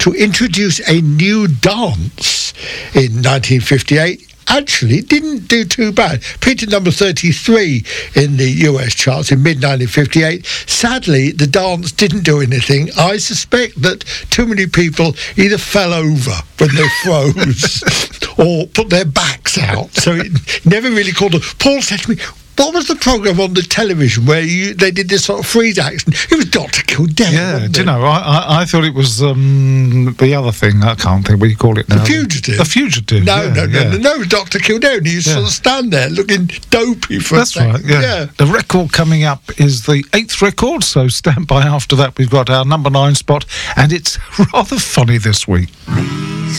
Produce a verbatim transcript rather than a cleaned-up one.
to introduce a new dance in nineteen fifty-eight. Actually didn't do too bad. Peaked at number thirty-three in the U S charts in mid nineteen fifty-eight. Sadly, the dance didn't do anything. I suspect that too many people either fell over when they froze or put their backs out. So it never really caught on. Paul said to me, what was the programme on the television where you, they did this sort of freeze action? It was Doctor Kildare. Yeah, do you know, I, I, I thought it was um, the other thing. I can't think what you call it now. The Fugitive. The Fugitive. No, yeah, no, no, yeah. no, no, Doctor Kildare. And you Yeah. sort of stand there looking dopey for That's a second. right, yeah. yeah. The record coming up is the eighth record, so stand by after that. We've got our number nine spot, and it's rather funny this week.